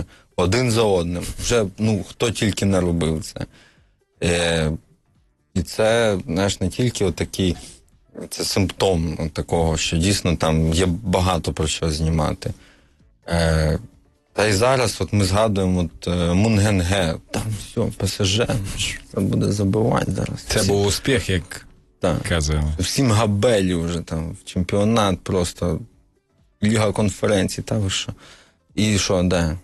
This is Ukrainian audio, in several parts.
один за одним. Вже, хто тільки не робив це. І це, знаєш, не тільки отакий, це симптом такого, що дійсно там є багато про що знімати. Та й зараз ми згадуємо Мунгенге, там все, ПСЖ, це буде забивати зараз. Це був успіх, як казали. Всім габелі вже там, в чемпіонат просто, Ліга конференцій, та ви що. І що, де?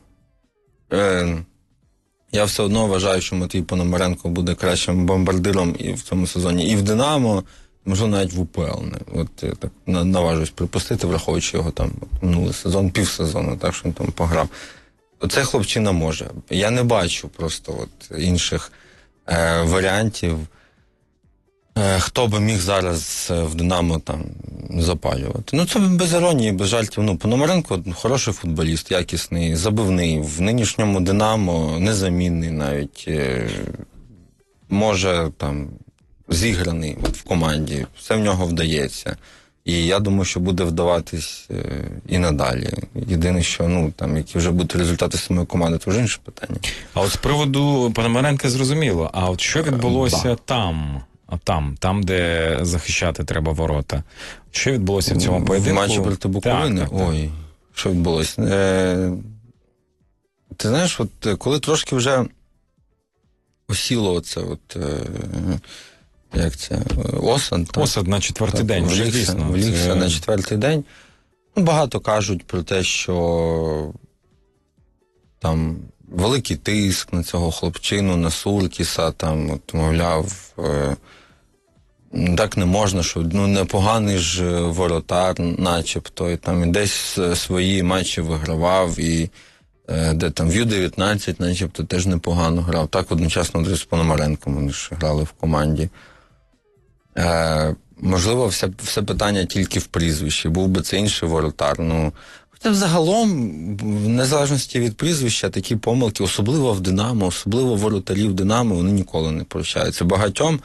Я все одно вважаю, що Матвій Пономаренко буде кращим бомбардиром і в цьому сезоні, і в «Динамо», можливо, навіть в УПЛ. От я так наважусь припустити, враховуючи його там минулий сезон, півсезону, так що він там пограв. Оце хлопчина може. Я не бачу просто інших варіантів, хто би міг зараз в «Динамо» там запалювати. Це без іронії, без жартів. Пономаренко хороший футболіст, якісний, забивний. В нинішньому «Динамо» незамінний навіть. Може там зіграний в команді. Все в нього вдається. І я думаю, що буде вдаватись і надалі. Єдине, що, які вже будуть результати самої команди, то вже інше питання. А от з приводу Пономаренка зрозуміло. А от що відбулося там, де захищати треба ворота? Що відбулося в цьому поєдинку? В матчі проти Буковини? Так. Ой, що відбулося? Ти знаєш, коли трошки вже осіло оце, як це, осад. Осад на четвертий день, вже дійсно. Влігся на четвертий день. Багато кажуть про те, що там великий тиск на цього хлопчину, на Суркіса, там, мовляв, так не можна, що непоганий ж воротар, начебто, і там і десь свої матчі вигравав, і де там в Ю-19, начебто, теж непогано грав. Так одночасно з Пономаренком вони ж грали в команді. Можливо, все питання тільки в прізвищі. Був би це інший воротар. Хоча взагалом, в незалежності від прізвища, такі помилки, особливо в «Динамо», особливо воротарів «Динамо», вони ніколи не прощаються. Багатьом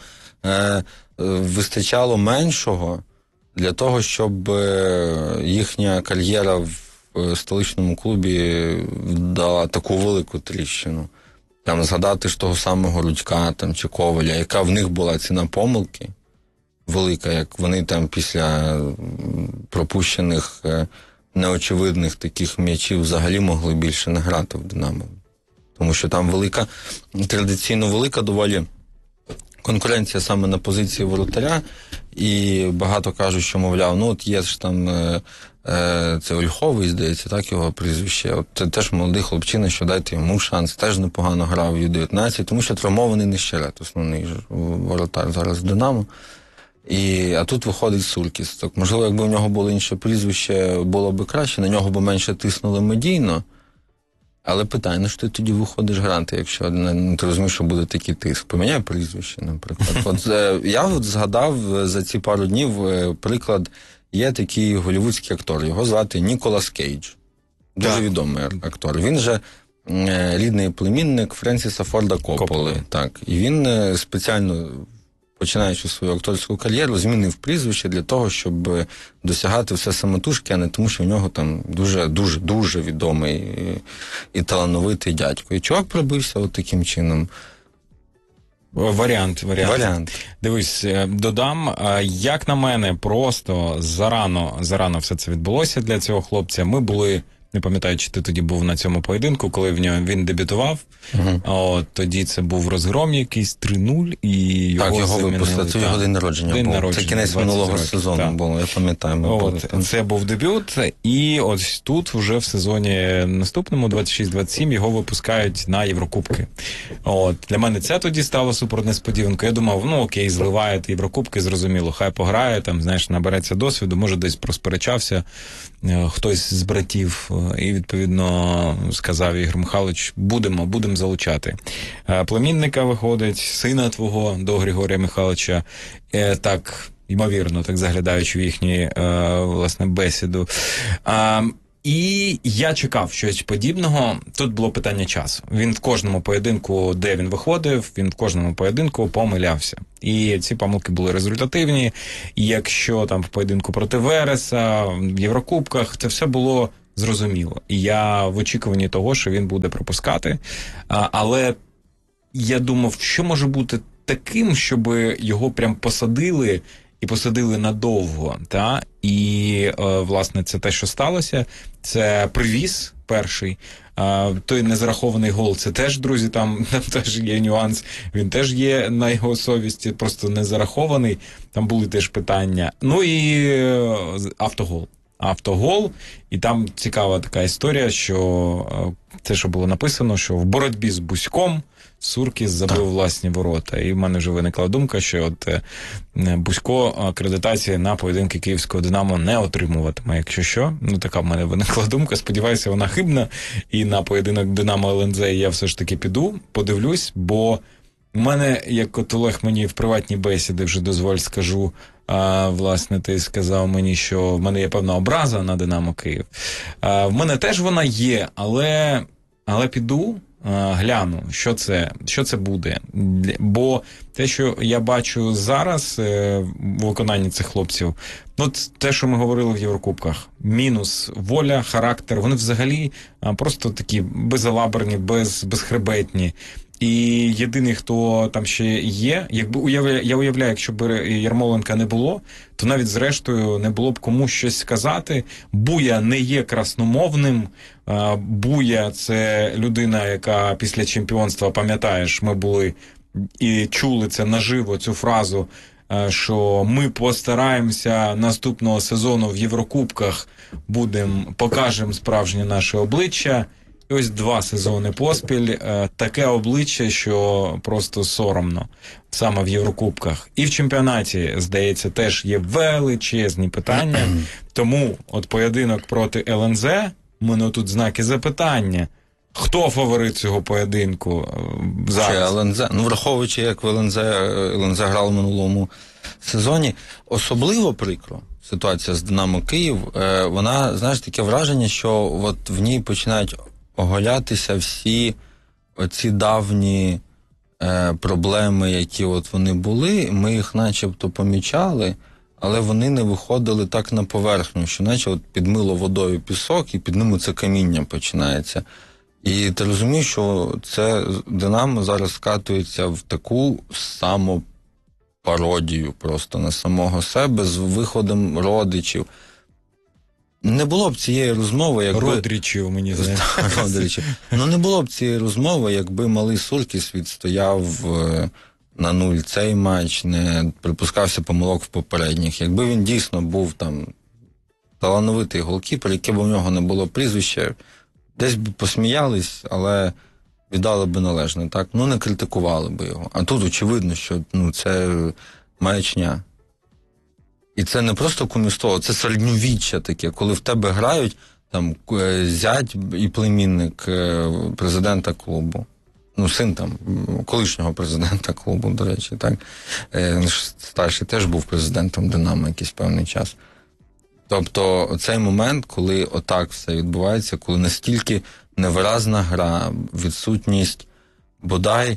вистачало меншого для того, щоб їхня кар'єра в столичному клубі дала таку велику тріщину. Там згадати ж того самого Рудька там, чи Коваля, яка в них була ціна помилки велика, як вони там після пропущених неочевидних таких м'ячів взагалі могли більше не грати в «Динамо». Тому що там традиційно велика доволі конкуренція саме на позиції воротаря, і багато кажуть, що, мовляв, є ж там це Ольховий, здається, так його прізвище. Це теж молодий хлопчина, що дайте йому шанс, теж непогано грав в Ю-19, тому що травмований Нещерет, основний воротар зараз в «Динамо». А тут виходить Суркіс. Так, можливо, якби в нього було інше прізвище, було б краще, на нього б менше тиснули медійно. Але питання, що ти тоді виходиш грати, якщо ти розумієш, що буде такий тиск. Поміняй прізвище, наприклад. Я згадав за ці пару днів приклад, є такий голлівудський актор, його звати Ніколас Кейдж. Дуже відомий актор. Він же рідний племінник Френсіса Форда Копполи. Так. І він спеціально, починаючи свою акторську кар'єру, змінив прізвище для того, щоб досягати все самотужки, а не тому, що в нього там дуже відомий і талановитий дядько. І чувак пробився таким чином. Варіант. Дивись, додам, як на мене, просто зарано все це відбулося для цього хлопця. Ми були, не пам'ятаю, чи ти тоді був на цьому поєдинку, коли він дебютував. Тоді це був розгром якийсь 3-0, і його випустили. Це його день народження. Це кінець минулого сезону було, я пам'ятаю. Це був дебют, і ось тут вже в сезоні наступному, 26-27, його випускають на Єврокубки. Для мене це тоді стало супер несподіванкою. Я думав, окей, зливають Єврокубки, зрозуміло, хай пограє, там, знаєш, набереться досвіду, може десь просперечався хтось з братів, і, відповідно, сказав Ігор Михайлович, будемо залучати. Племінника виходить, сина твого до Григорія Михайловича, так, ймовірно, так заглядаючи в їхню, власне, бесіду. І я чекав щось подібного. Тут було питання часу. Він в кожному поєдинку, де він виходив, він в кожному поєдинку помилявся. І ці помилки були результативні. І якщо там в поєдинку проти Вереса, в Єврокубках, це все було зрозуміло. І я в очікуванні того, що він буде пропускати. Але я думав, що може бути таким, щоб його прям посадили і посадили надовго. І, власне, це те, що сталося. Це привіз перший. Той незарахований гол, це теж, друзі, там теж є нюанс. Він теж є на його совісті, просто не зарахований. Там були теж питання. Ну і автогол. І там цікава така історія, що те, що було написано, що в боротьбі з Бузьком Суркіс забив власні ворота. І в мене вже виникла думка, що от Бузько акредитації на поєдинки Київського Динамо не отримуватиме. Якщо що, ну така в мене виникла думка. Сподіваюся, вона хибна. І на поєдинок Динамо ЛНЗ я все ж таки піду, подивлюсь, бо в мене, як от Олег мені в приватній бесіді вже дозволь скажу, власне, ти сказав мені, що в мене є певна образа на Динамо Київ. В мене теж вона є, але піду, гляну, що це буде. Бо те, що я бачу зараз в виконанні цих хлопців, от те, що ми говорили в Єврокубках, мінус воля, характер, вони взагалі просто такі безалаберні, безхребетні. І єдиний, хто там ще є, якби я уявляю, якщо б Ярмоленка не було, то навіть зрештою не було б кому щось сказати. Буя не є красномовним. Буя – це людина, яка після чемпіонства, пам'ятаєш, ми були і чули це наживо, цю фразу, що ми постараємося наступного сезону в Єврокубках, покажемо справжнє наше обличчя. І ось 2 сезони поспіль таке обличчя, що просто соромно саме в Єврокубках. І в чемпіонаті, здається, теж є величезні питання. Тому от поєдинок проти ЛНЗ, у мене тут знаки запитання. Хто фаворит цього поєдинку зараз? Чи ЛНЗ? Ну, враховуючи, як в ЛНЗ грав в минулому сезоні, особливо прикро ситуація з Динамо Київ, вона, знаєш, таке враження, що от в ній починають оголятися всі оці давні проблеми, які от вони були, ми їх начебто помічали, але вони не виходили так на поверхню, що наче от підмило водою пісок і під ними це каміння починається. І ти розумієш, що це Динамо зараз скатується в таку самопародію просто на самого себе з виходом родичів. Не було б цієї розмови, якби... Родрічів, мені здається. Родрічів. Ну, не було б цієї розмови, якби малий Суркіс відстояв на 0 цей матч, не припускався помилок в попередніх. Якби він дійсно був там талановитий голкіпер, яке б у нього не було прізвища, десь б посміялись, але віддали б належне, так? Ну, не критикували б його. А тут очевидно, що це маячня. І це не просто кумівство, це середньовіччя таке, коли в тебе грають там зять і племінник президента клубу. Ну, син там, колишнього президента клубу, до речі, так? Старший теж був президентом Динамо якийсь певний час. Тобто, цей момент, коли отак все відбувається, коли настільки невиразна гра, відсутність бодай...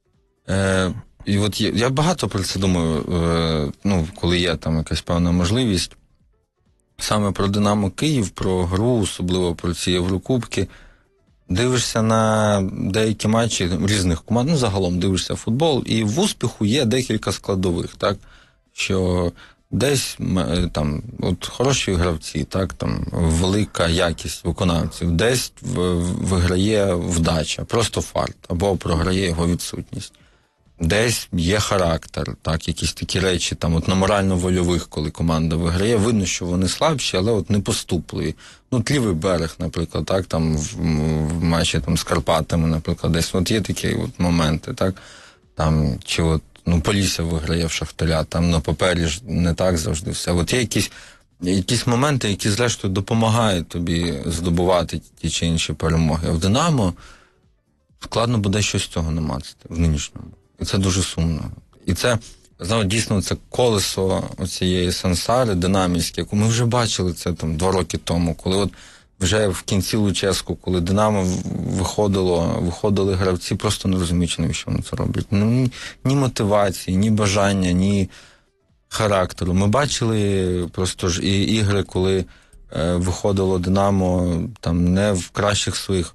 І от я багато про це думаю, коли є там якась певна можливість, саме про Динамо Київ, про гру, особливо про ці Єврокубки, дивишся на деякі матчі різних команд, загалом дивишся футбол, і в успіху є декілька складових, так, що десь там от хороші гравці, так, там велика якість виконавців, десь виграє вдача, просто фарт, або програє його відсутність. Десь є характер, так, якісь такі речі, там, от на морально-вольових, коли команда виграє, видно, що вони слабші, але от не поступливі. Ну, Лівий берег, наприклад, так, там, в матчі там, з Карпатами, наприклад, десь, от є такі от моменти, так, там, чи от, Полісся виграє в Шахтаря, там, на папері ж не так завжди все. От є якісь моменти, які, зрештою, допомагають тобі здобувати ті чи інші перемоги. А в Динамо складно буде щось з цього намацати в нинішньому. І це дуже сумно. І це, знову, дійсно, це колесо оцієї сансари динамівське, яку ми вже бачили це там 2 роки тому, коли от вже в кінці Луческу, коли Динамо виходили гравці, просто не розуміючи, навіщо вони це роблять. Ну, ні мотивації, ні бажання, ні характеру. Ми бачили просто ж і ігри, коли виходило Динамо там не в кращих своїх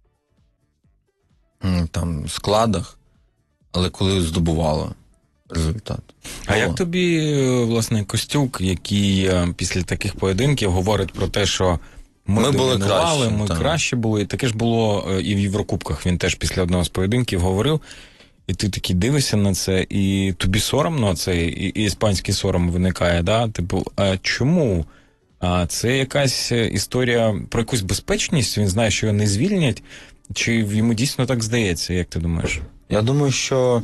там складах, але коли здобувало результат. А як тобі, власне, Костюк, який після таких поєдинків говорить про те, що ми були краще, ми краще були. Таке ж було і в Єврокубках. Він теж після одного з поєдинків говорив, і ти такий дивишся на це, і тобі соромно це, і іспанський сором виникає, да? Типу, а чому? А це якась історія про якусь безпечність, він знає, що його не звільнять, чи йому дійсно так здається, як ти думаєш? Я думаю, що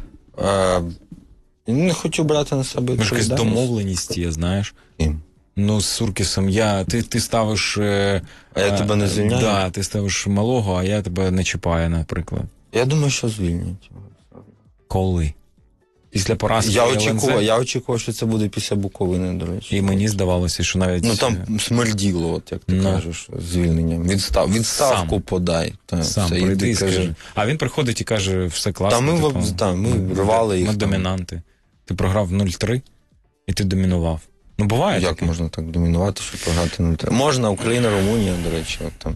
він не хотів брати на себе відповідальність. Якась домовленість є, знаєш? Ну, з Суркісом ти ставиш... А я тебе не звільняю? Да, ти ставиш малого, а я тебе не чіпаю, наприклад. Я думаю, що звільнять. Коли? Після поразки Я очікував, що це буде після Буковини, до речі. І мені здавалося, що навіть... Ну, там смерділо, от як ти кажеш, звільненням. Відставку подай. Сам прийди і скажи. А він приходить і каже, все класно. Ми рвали їх. Ми домінанти. Ти програв 0-3, і ти домінував. Ну, буває як таке? Можна так домінувати, щоб програти 0-3? Можна, Україна, Румунія, до речі, от там.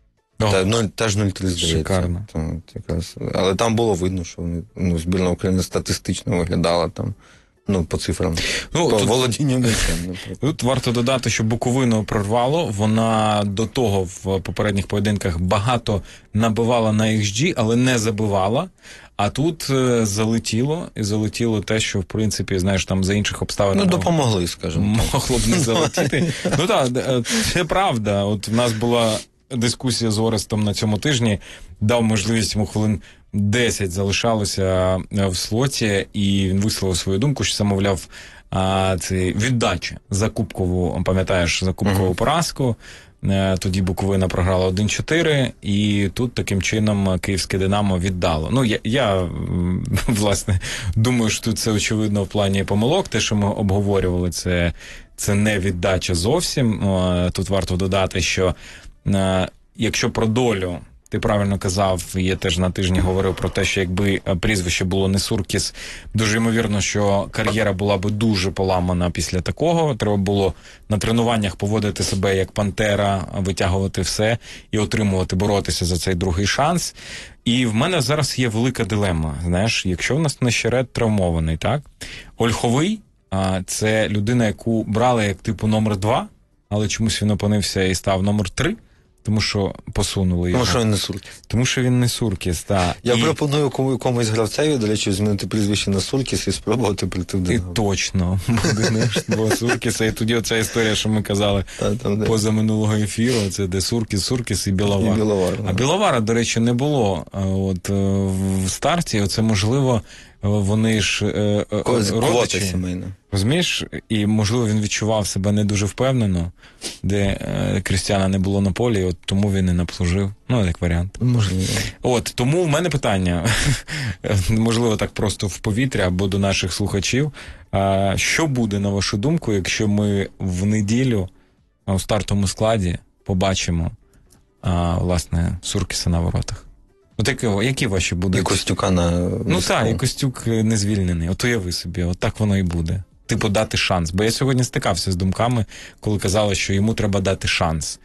Теж 0-3, здається. Шикарно. Але там було видно, що збірна України статистично виглядала там, по цифрам. По володінню м'ячем, наприклад. Тут варто додати, що Буковину прорвало. Вона до того в попередніх поєдинках багато набивала на XG, але не забивала. А тут залетіло те, що, в принципі, знаєш, там за інших обставин... допомогли, скажімо так. Могло б не залетіти. Так, це правда. От в нас була дискусія з Орестом на цьому тижні, дав можливість йому хвилин 10 залишалося в слоті, і він висловив свою думку, що це, мовляв, це віддача за кубкову, пам'ятаєш, за кубкову поразку. Тоді Буковина програла 1-4, і тут таким чином київське Динамо віддало. Ну, я власне, думаю, що тут це очевидно в плані помилок. Те, що ми обговорювали, це не віддача зовсім. Тут варто додати, що якщо про долю, ти правильно казав, я теж на тижні говорив про те, що якби прізвище було не Суркіс, дуже ймовірно, що кар'єра була би дуже поламана після такого. Треба було на тренуваннях поводити себе як пантера, витягувати все і отримувати, боротися за цей другий шанс. І в мене зараз є велика дилема. Знаєш, якщо в нас Нещерет травмований, так? Ольховий – це людина, яку брали як типу номер 2, але чомусь він опинився і став номер 3. Тому що посунули його. Тому що він не Суркіс. Тому що він не Суркіс, так. Я пропоную комусь гравцеві, до речі, змінити прізвище на Суркіс і спробувати прийти в Динамо. І точно. Бо Суркіса, і тоді оця історія, що ми казали поза минулого ефіру, це де Суркіс і Біловар. А Біловара, до речі, не було от в старті. Оце, можливо, вони ж родичі. Розумієш? І, можливо, він відчував себе не дуже впевнено, де Крістіана не було на полі, от тому він і наплужив. Ну, як варіант. Можливо. От, тому в мене питання, можливо, так просто в повітря або до наших слухачів. Що буде, на вашу думку, якщо ми в неділю у стартовому складі побачимо, власне, Суркіса на воротах? От які ваші будуть? І Костюка на... Ну так, і Костюк не звільнений. От уяви собі, от так воно і буде. Типу, дати шанс. Бо я сьогодні стикався з думками, коли казали, що йому треба дати шанс.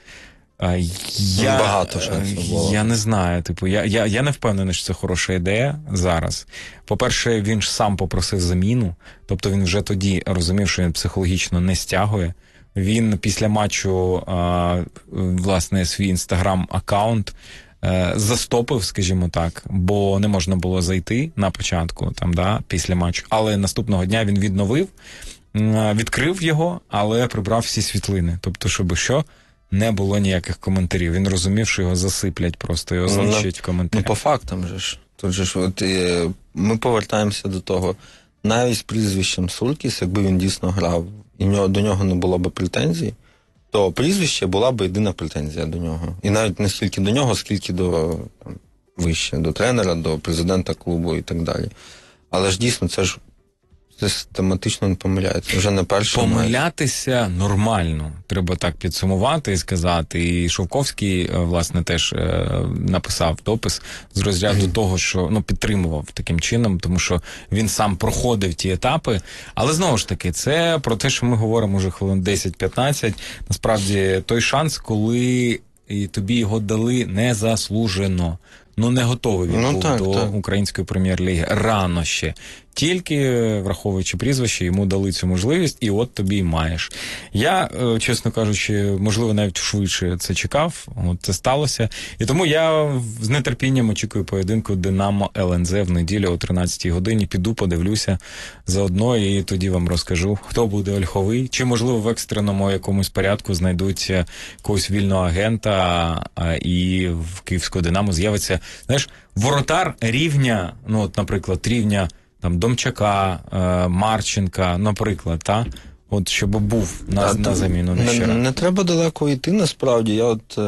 Багато шансів було. Я не знаю. Типу, я не впевнений, що це хороша ідея зараз. По-перше, він ж сам попросив заміну. Тобто він вже тоді розумів, що він психологічно не стягує. Він після матчу, власне, свій інстаграм-аккаунт застопив, скажімо так, бо не можна було зайти на початку, після матчу. Але наступного дня він відновив, відкрив його, але прибрав всі світлини. Тобто, щоб не було ніяких коментарів. Він розумів, що його засиплять просто, його знищать в коментарях. Ну, по фактам же ж. Тут же ж, ми повертаємося до того. Навіть з прізвищем Суркіс, якби він дійсно грав, і до нього не було б претензій, то прізвище була б єдина претензія до нього. І навіть не стільки до нього, скільки до вище, до тренера, до президента клубу і так далі. Але ж дійсно, це ж систематично не помиляється. Вже не перший матч. Помилятися нормально. Треба так підсумувати і сказати. І Шовковський, власне, теж написав допис з розряду того, що підтримував таким чином, тому що він сам проходив ті етапи. Але знову ж таки, це про те, що ми говоримо вже хвилин 10-15. Насправді, той шанс, коли і тобі його дали незаслужено. Не готовий він був до української прем'єр-ліги. Рано ще. Тільки, враховуючи прізвище, йому дали цю можливість, і от тобі й маєш. Я, чесно кажучи, можливо, навіть швидше це чекав, от це сталося. І тому я з нетерпінням очікую поєдинку Динамо ЛНЗ в неділю о 13-й годині. Піду, подивлюся заодно, і тоді вам розкажу, хто буде ольховий, чи, можливо, в екстреному якомусь порядку знайдуть якогось вільного агента, і в Київського Динамо з'явиться, знаєш, воротар рівня, наприклад, рівня там Домчака, Марченка, наприклад, от щоб був на заміну не треба далеко йти, насправді.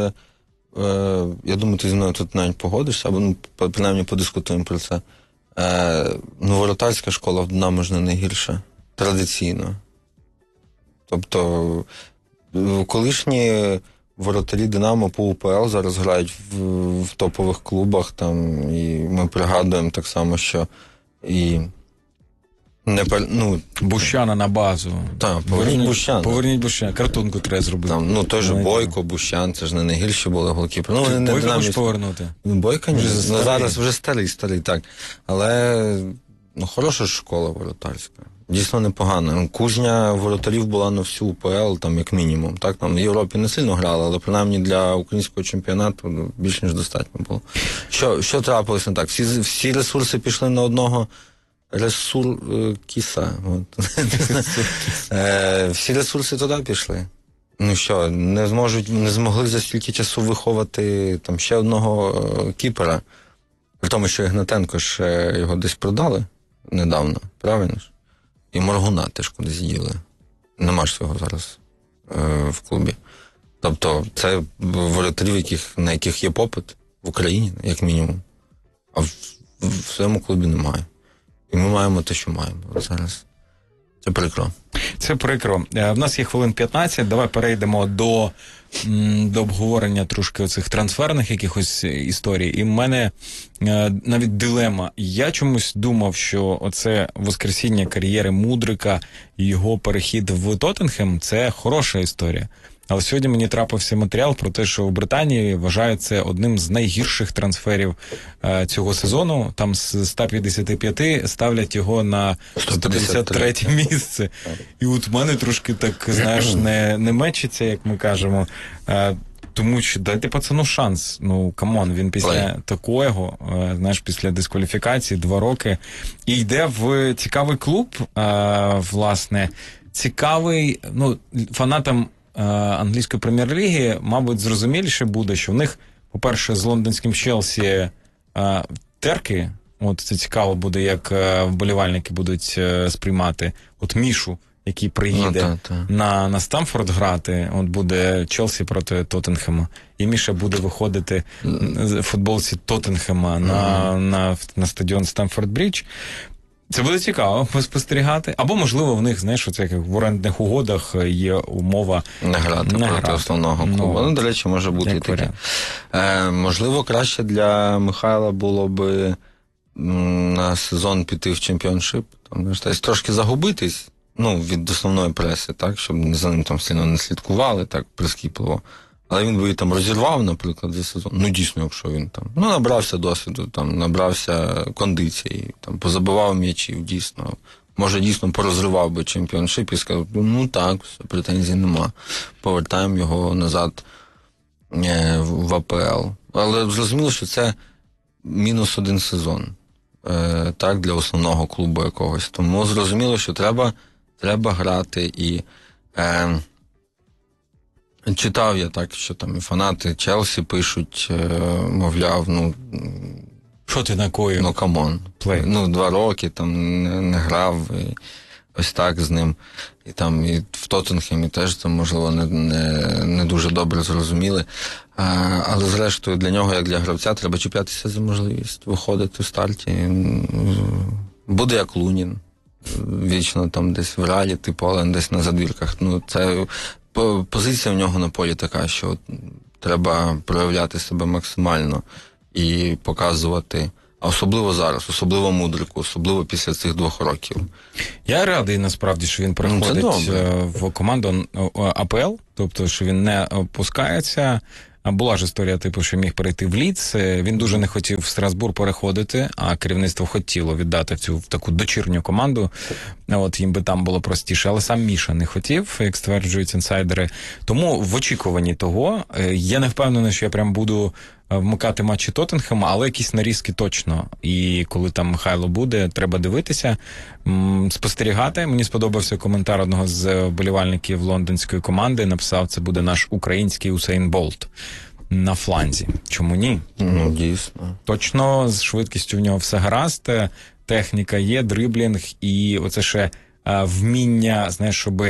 Я думаю, ти зі мною тут навіть погодишся, або принаймні подискутуємо про це. Воротарська школа в Динамо ж не найгірша, традиційно. Тобто, колишні воротарі Динамо по УПЛ зараз грають в топових клубах, там, і ми пригадуємо так само, що і Бущана на базу. Так, поверніть Бущана. Картонку треба зробити. Той же Бойко, Бущан, це ж не найгірші були голкіпери. Бойко хочеш повернути? Бойко ні. Зараз вже старий, так. Але хороша школа воротарська. Дійсно непогана. Кузня воротарів була на всю УПЛ, там, як мінімум. Так, там в Європі не сильно грали, але принаймні для українського чемпіонату більш ніж достатньо було. Що трапилось не так? Всі ресурси пішли на одного кіса. Всі ресурси туди пішли. Не змогли за стільки часу виховати там ще одного кіпера. При тому, що Ігнатенко ж його десь продали недавно, правильно ж? І Моргуна теж кудись діли. Нема ж цього зараз в клубі. Тобто це воротарів, на яких є попит в Україні, як мінімум. А в своєму клубі немає. І ми маємо те, що маємо зараз. Це прикро. Це прикро. В нас є хвилин 15. Давай перейдемо до обговорення трошки оцих трансферних якихось історій. І в мене навіть дилема. Я чомусь думав, що оце воскресіння кар'єри Мудрика і його перехід в Тоттенхем – це хороша історія. Але сьогодні мені трапився матеріал про те, що в Британії вважають це одним з найгірших трансферів цього сезону. Там з 155 ставлять його на 153 місце. І от в мене трошки так, знаєш, не мечиться, як ми кажемо. Тому що дайте пацану шанс. Камон, він після такого, знаєш, після дискваліфікації 2 роки, і йде в цікавий клуб, власне, цікавий, фанатам англійської прем'єр-ліги, мабуть, зрозуміліше буде, що в них, по-перше, з лондонським Челсі терки, от це цікаво буде, як вболівальники будуть сприймати, от Мішу, який приїде на Стамфорд грати, от буде Челсі проти Тоттенхема, і Міша буде виходити в футболці Тоттенхема на стадіон Стамфорд-Брідж. Це буде цікаво спостерігати. Або, можливо, в них, знаєш, оце, як в орендних угодах є умова не грати проти основного клубу. До речі, може бути і таке. Можливо, краще для Михайла було би на сезон піти в чемпіоншип. Трошки загубитись, від основної преси, так, щоб за ним там сильно не слідкували, так, прискіпливо. Але він би там розірвав, наприклад, за сезон. Дійсно, якщо він там набрався досвіду, там набрався кондиції, там позабивав м'ячів, дійсно. Може, дійсно порозривав би чемпіоншип і сказав, так, все, претензій нема. Повертаємо його назад в АПЛ. Але зрозуміло, що це мінус 1 сезон, так, для основного клубу якогось. Тому зрозуміло, що треба грати і... Читав я так, що там і фанати Челсі пишуть, мовляв, що ти накоїв? Камон. 2 роки там не грав, і ось так з ним. І там і в Тоттенхемі теж це, можливо, не дуже добре зрозуміли. Але зрештою для нього, як для гравця, треба чіплятися за можливість виходити в старті. Буде як Лунін. вічно там десь в Реалі, типу, але десь на задвірках. Ну, це позиція в нього на полі така, що треба проявляти себе максимально і показувати, а особливо зараз, особливо Мудрику, особливо після цих 2 років. Я радий, насправді, що він приходить в команду АПЛ, тобто, що він не опускається. Була ж історія, типу, що міг перейти в Лідс. Він дуже не хотів в Страсбур переходити, а керівництво хотіло віддати в таку дочірню команду. От їм би там було простіше. Але сам Міша не хотів, як стверджують інсайдери. Тому в очікуванні того, я не впевнений, що я прям буду вмикати матчі Тоттенхема, але якісь нарізки точно. І коли там Михайло буде, треба дивитися, спостерігати. Мені сподобався коментар одного з вболівальників лондонської команди. Написав, це буде наш український Усейн Болт на фланзі. Чому ні? Ну, дійсно. Точно, з швидкістю в нього все гаразд, техніка є, дриблінг, і оце ще вміння, знаєш, щоби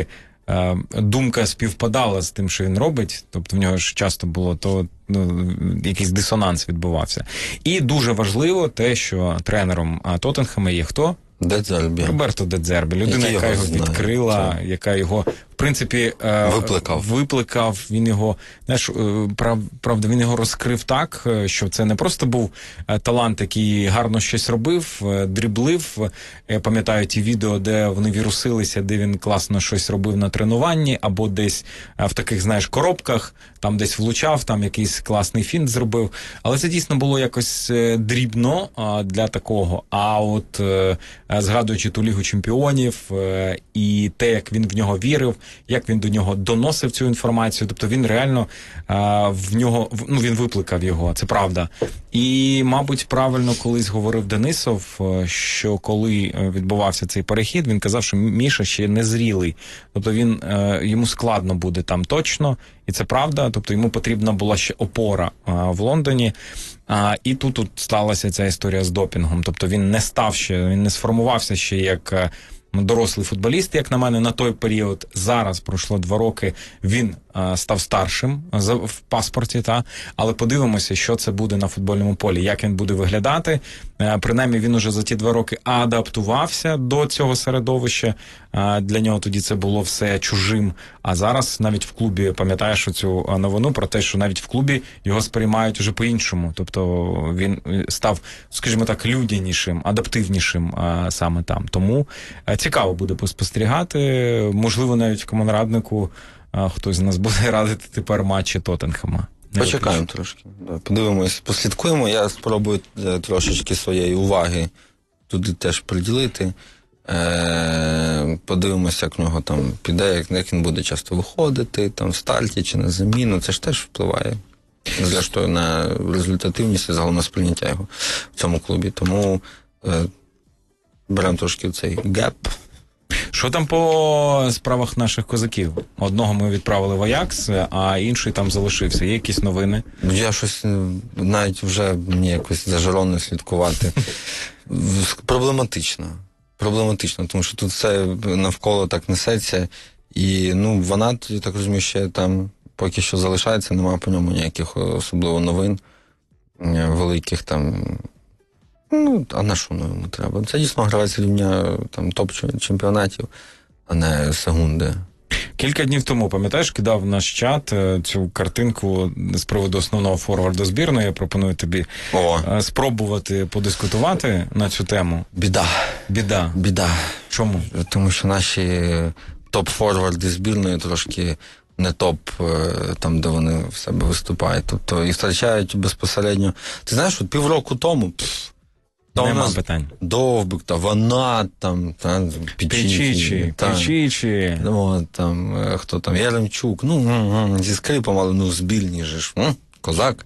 думка співпадала з тим, що він робить, тобто в нього ж часто було то, якийсь дисонанс відбувався. І дуже важливо те, що тренером Тоттенхема є хто? Де Дзербі? Роберто Де Дзербі. Людина, яка його відкрила, яка його, в принципі, викликав. Він його, знаєш, правда, він його розкрив так, що це не просто був талант, який гарно щось робив, дріблив. Я пам'ятаю ті відео, де вони вірусилися, де він класно щось робив на тренуванні, або десь в таких, знаєш, коробках, там десь влучав, там якийсь класний фінт зробив. Але це дійсно було якось дрібно для такого. А от згадуючи ту Лігу Чемпіонів і те, як він в нього вірив, як він до нього доносив цю інформацію, тобто він реально в нього, ну, він викликав його, це правда. І, мабуть, правильно колись говорив Денисов, що коли відбувався цей перехід, він казав, що Міша ще не зрілий. Тобто він, йому складно буде там точно, і це правда, тобто йому потрібна була ще опора в Лондоні. І тут сталася ця історія з допінгом. Тобто він не став ще, він не сформувався ще як дорослий футболіст, як на мене, на той період. Зараз пройшло 2 роки, він став старшим в паспорті, але подивимося, що це буде на футбольному полі, як він буде виглядати. Принаймні, він уже за ті 2 роки адаптувався до цього середовища. Для нього тоді це було все чужим. А зараз навіть в клубі, пам'ятаєш оцю новину про те, що навіть в клубі його сприймають уже по-іншому. Тобто він став, скажімо так, людянішим, адаптивнішим саме там. Тому цікаво буде поспостерігати. Можливо, навіть в командраднику хтось з нас буде радити тепер матчі Тоттенхема. Почекаємо трошки. Подивимось, послідкуємо. Я спробую трошечки своєї уваги туди теж приділити. Подивимося, як в нього там піде, як він буде часто виходити, там в старті чи на заміну. Це ж теж впливає, зрештою, на результативність і загалом на сприйняття його в цьому клубі. Тому беремо трошки цей геп. Що там по справах наших козаків? Одного ми відправили в Аякс, а інший там залишився. Є якісь новини? Я щось навіть вже мені якось зажароно слідкувати. Проблематично, тому що тут все навколо так несеться. І, вона, я так розумію, ще там поки що залишається, немає по ньому ніяких особливо новин великих там. А на що йому треба? Це дійсно гравець рівня там топ-чемпіонатів, а не секунди. Кілька днів тому, пам'ятаєш, кидав в наш чат цю картинку з приводу основного форварда збірної. Я пропоную тобі спробувати подискутувати на цю тему. Біда. Чому? Тому що наші топ-форварди збірної трошки не топ там, де вони в себе виступають. Тобто і втрачають безпосередньо. Ти знаєш, от півроку тому нема питань. Довбик, вона там, Пічічі. Там, хто там, Яремчук, зі скрипом, але збільні ж, козак.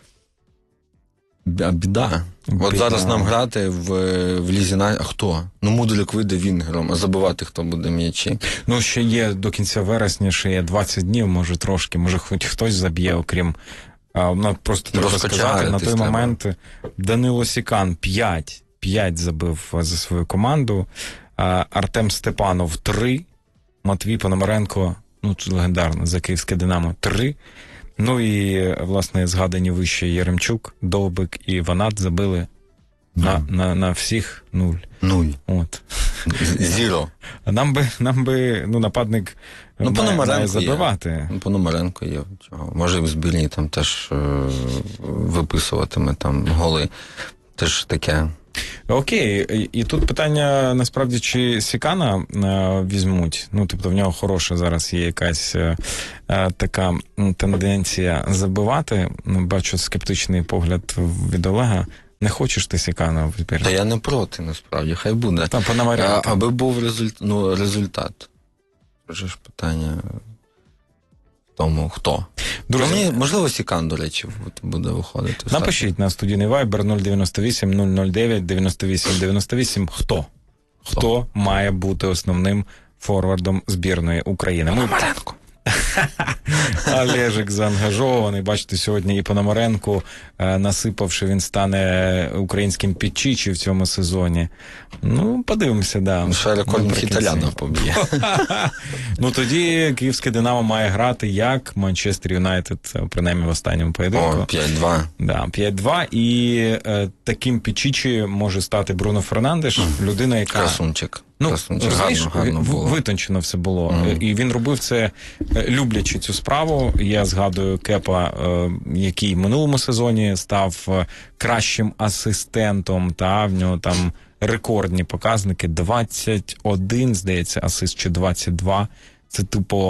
Біда. От зараз нам грати в Лізі А хто? Мудрик вийде вінгером, а забивати хто буде м'ячі. Ще є до кінця вересня, ще є 20 днів, може трошки, може хоч хтось заб'є, окрім... Просто треба сказати, на той момент Данило Сікан 5 забив за свою команду, Артем Степанов 3, Матвій Пономаренко, легендарно, за київське Динамо 3, і, власне, згадані вище Яремчук, Довбик і Ванат забили на всіх 0. Нуль. От. Зіро. Нам би нападник має забивати. Є. Пономаренко є. Чого? Може, і в збірні там теж виписуватиме там голи. Теж таке. Окей, і тут питання, насправді, чи Сікана візьмуть? Тобто в нього хороша зараз є якась така тенденція забивати. Бачу скептичний погляд від Олега. Не хочеш ти Сікана в збірні? Та я не проти, насправді, хай буде. Там Пономаренко. Аби був результат. Вже ж питання в тому, хто. Друзі, можливо, Сікан, до речі, буде виходити. Напишіть на студійний Viber 098 009 98 98. Хто має бути основним форвардом збірної України? Пономаренко. Олежик заангажований. Бачите, сьогодні і Пономаренку насипавши, він стане українським Пічічі в цьому сезоні. Подивимося, да. Ще рекордних італянів поб'є. Тоді київське Динамо має грати як Манчестер Юнайтед, принаймні в останньому поєдинку. 5-2. Да, 5-2. І таким Пічічі може стати Бруно Фернандеш, людина, яка... Красунчик. Гарно витончено все було. І він робив це, люблячи цю справу. Я згадую Кепа, який в минулому сезоні став кращим асистентом, в нього там рекордні показники, 21, здається, асист, чи 22. Це,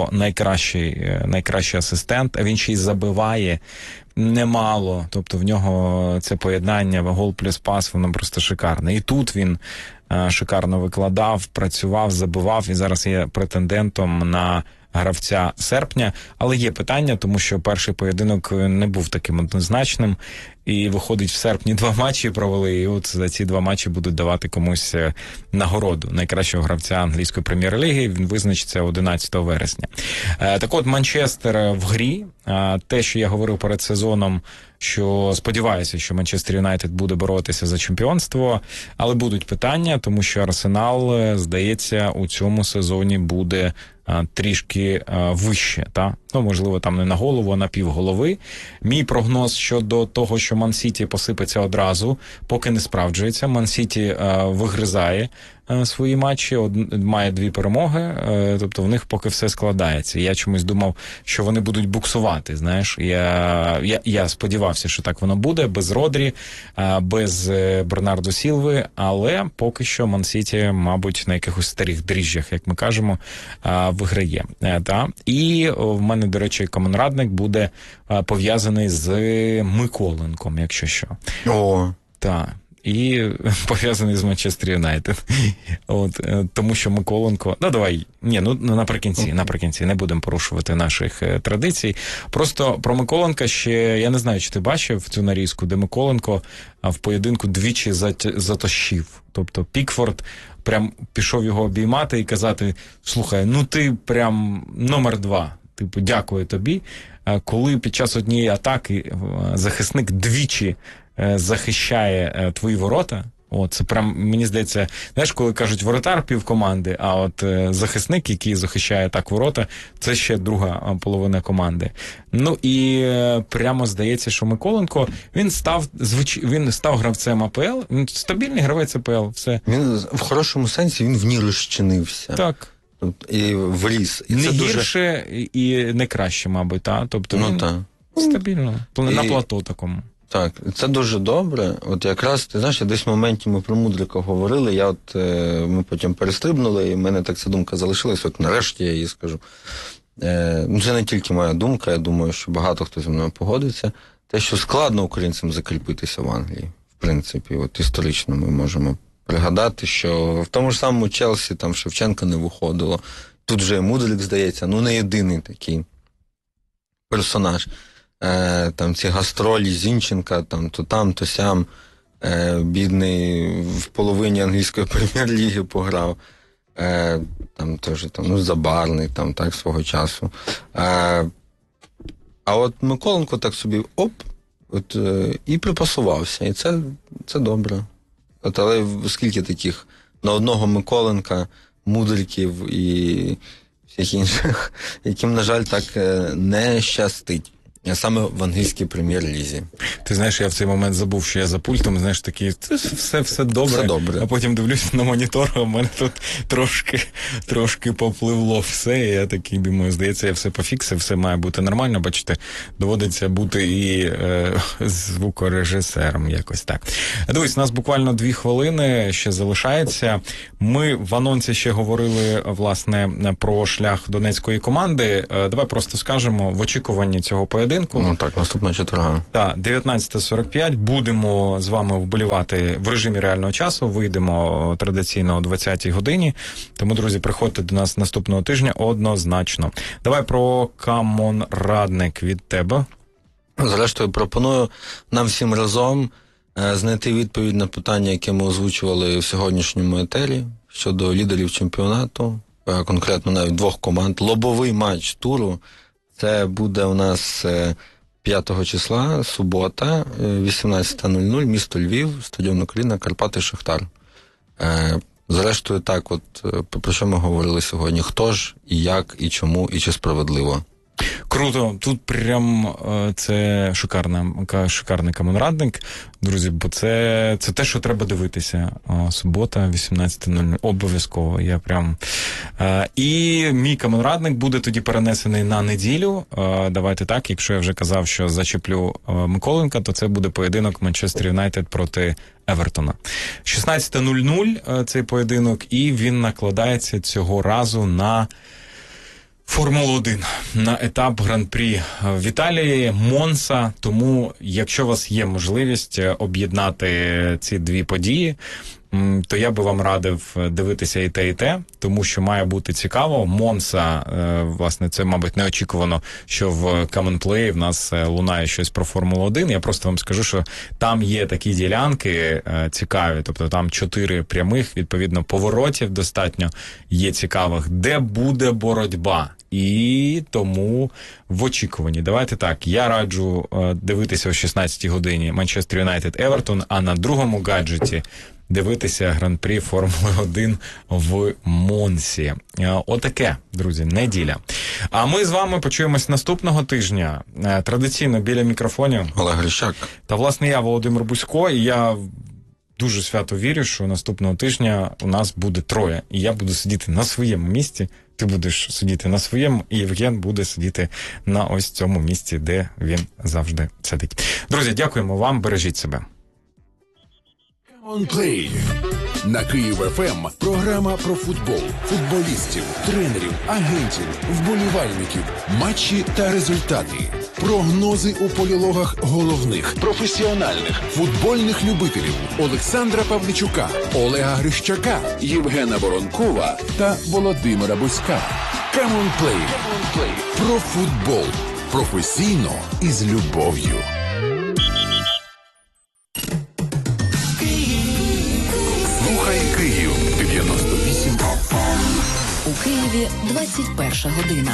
найкращий асистент, а він ще й забиває немало. Тобто в нього це поєднання гол плюс пас, воно просто шикарне. І тут він шикарно викладав, працював, забивав і зараз є претендентом на гравця серпня. Але є питання, тому що перший поєдинок не був таким однозначним. І виходить, в серпні 2 матчі провели, і от за ці 2 матчі будуть давати комусь нагороду найкращого гравця англійської прем'єр-ліги. Він визначиться 11 вересня. Так от, Манчестер в грі. Те, що я говорив перед сезоном, що сподіваюся, що Манчестер Юнайтед буде боротися за чемпіонство, але будуть питання, тому що Арсенал, здається, у цьому сезоні буде трішки вище, можливо, там не на голову, а на півголови. Мій прогноз щодо того, що Ман-Сіті посипеться одразу, поки не справджується. Ман-Сіті вигризає свої матчі, має 2 перемоги, тобто в них поки все складається. Я чомусь думав, що вони будуть буксувати, знаєш. Я сподівався, що так воно буде, без Родрі, без Бернардо Сілви, але поки що Ман-Сіті, мабуть, на якихось старих дріжджах, як ми кажемо, виграє. І в мене, до речі, комунрадник буде пов'язаний з Миколенком, якщо що. Так. І пов'язаний з Манчестер Юнайтед. Тому що Миколенко... наприкінці не будемо порушувати наших традицій. Просто про Миколенка ще, я не знаю, чи ти бачив цю нарізку, де Миколенко в поєдинку двічі затощив. Тобто Пікфорд прям пішов його обіймати і казати: слухай, ти прям номер 2. Дякую тобі. Коли під час однієї атаки захисник двічі захищає твої ворота, це прям, мені здається, знаєш, коли кажуть воротар півкоманди, а от захисник, який захищає так ворота, це ще друга половина команди. І прямо здається, що Миколенко, він став гравцем АПЛ, він стабільний гравець АПЛ, все. Він в хорошому сенсі, він в ній розчинився. Так. І вліз. І не це гірше і не краще, мабуть, Тобто він стабільно, на плато такому. Так, це дуже добре. От якраз, ти знаєш, десь в моменті ми про Мудрика говорили, ми потім перестрибнули, і в мене так ця думка залишилась, нарешті я її скажу. Це не тільки моя думка, я думаю, що багато хто зі мною погодиться. Те, що складно українцям закріпитися в Англії, в принципі, історично ми можемо пригадати, що в тому ж самому Челсі там Шевченка не виходило. Тут вже і Мудрик, здається, не єдиний такий персонаж. Там ці гастролі Зінченка, то сям, бідний в половині англійської прем'єр-ліги пограв, там теж Забарний, так, свого часу. А от Миколенко так собі і припасувався, і це добре. Але скільки таких на одного Миколенка, Мудриків і всіх інших, яким, на жаль, так не щастить. саме в англійській прем'єр-лізі. Ти знаєш, я в цей момент забув, що я за пультом, знаєш, такий, все добре. Все добре. А потім дивлюсь на монітор, а в мене тут трошки попливло все, і я такий думаю, здається, я все пофіксив, все має бути нормально, бачите, доводиться бути і звукорежисером якось так. Дивись, у нас буквально 2 хвилини ще залишається. Ми в анонсі ще говорили, власне, про шлях донецької команди. Давай просто скажемо, в очікуванні цього поєдинку. Ну так, наступна четверга. Так, 19:45. Будемо з вами вболівати в режимі реального часу. Вийдемо традиційно о 20-й годині. Тому, друзі, приходьте до нас наступного тижня однозначно. Давай про Камон-Радник від тебе. Зрештою, пропоную нам всім разом знайти відповідь на питання, яке ми озвучували в сьогоднішньому етері щодо лідерів чемпіонату, конкретно навіть 2 команд. Лобовий матч туру. Це буде у нас 5 числа, субота, 18:00, місто Львів, стадіон Україна, Карпати, Шахтар. Зрештою, так, от про що ми говорили сьогодні? Хто ж, і як, і чому, і чи справедливо? Круто, тут прям це шикарний Камон-Радник, друзі, бо це те, що треба дивитися. Субота, 18:00, обов'язково. Я прям... І мій Камон-Радник буде тоді перенесений на неділю. Давайте так, якщо я вже казав, що зачеплю Миколенка, то це буде поєдинок Манчестер Юнайтед проти Евертона. 16:00 цей поєдинок, і він накладається цього разу на Формулу-1, на етап Гран-прі в Італії, Монса. Тому, якщо у вас є можливість об'єднати ці 2 події, то я би вам радив дивитися і те, тому що має бути цікаво. Монса, власне, це, мабуть, неочікувано, що в Common Play в нас лунає щось про Формулу-1. Я просто вам скажу, що там є такі ділянки цікаві, тобто там 4 прямих, відповідно, поворотів достатньо є цікавих, де буде боротьба. І тому в очікуванні. Давайте так, я раджу дивитися о 16-й годині Манчестер Юнайтед Евертон, а на другому гаджеті дивитися Гран-прі Формули-1 в Монсі. Отаке, друзі, неділя. А ми з вами почуємось наступного тижня. Традиційно біля мікрофонів Олег Грищак. Та, власне, я, Володимир Бузько, і я дуже свято вірю, що наступного тижня у нас буде 3. І я буду сидіти на своєму місці, ти будеш сидіти на своєму, і Євген буде сидіти на ось цьому місці, де він завжди сидить. Друзі, дякуємо вам, бережіть себе. Common Play. На Київ ФМ програма про футбол, футболістів, тренерів, агентів, вболівальників, матчі та результати. Прогнози у полілогах головних, професіональних, футбольних любителів Олександра Павлічука, Олега Грищака, Євгена Воронкова та Володимира Бузька. Common Play. Про футбол. Професійно і з любов'ю. Слухай Київ 98. У Києві 21 година.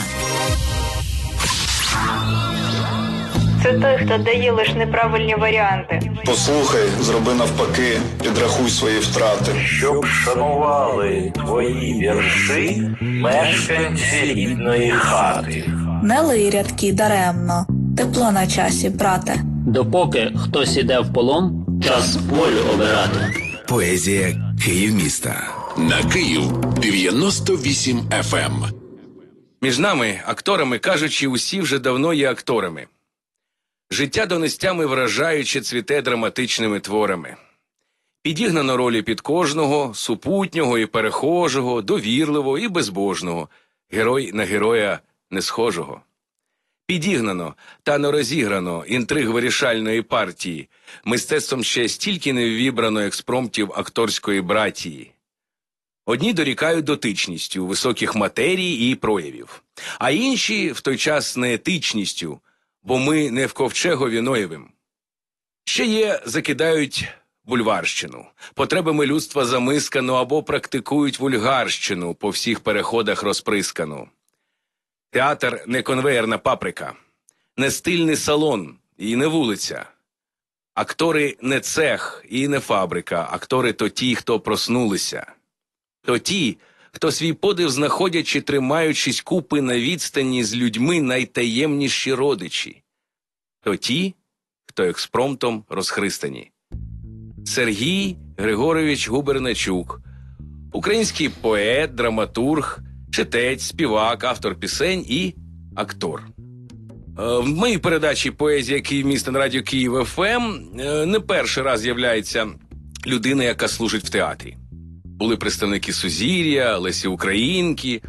Це той, хто дає лише неправильні варіанти. Послухай, зроби навпаки, підрахуй свої втрати. Щоб шанували твої вірші мешканці рідної хати. Не лий рядки даремно, тепло на часі, брате. Допоки хтось іде в полон, час волю обирати. Поезія Київміста. На Київ 98 FM. Між нами, акторами, кажучи, усі вже давно є акторами. Життя донестями вражаюче цвіте драматичними творами. Підігнано ролі під кожного, супутнього і перехожого, довірливого і безбожного, герой на героя не схожого. Підігнано та не розіграно інтриг вирішальної партії, мистецтвом ще стільки не ввібрано експромтів акторської братії. Одні дорікають дотичністю високих матерій і проявів, а інші в той час неетичністю, бо ми не в ковчегові Ноєвим. Ще є, закидають бульварщину, потребами людства замискану або практикують вульгарщину, по всіх переходах розприскану. Театр не конвеєрна паприка, не стильний салон і не вулиця. Актори не цех і не фабрика, актори то ті, хто проснулися. То ті, хто свій подив знаходячи, тримаючись купи на відстані з людьми найтаємніші родичі. то ті, хто експромтом розхристані. Сергій Григорович Губерначук, український поет, драматург, читець, співак, автор пісень і актор. В моїй передачі «Поезія Київміста» на радіо Київ ФМ не перший раз з'являється людина, яка служить в театрі. Були представники Сузір'я, Лесі Українки.